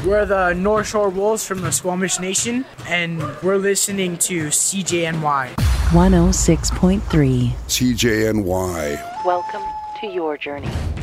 We're the North Shore Wolves from the Squamish Nation, and we're listening to CJNY 106.3. CJNY. Welcome to your journey.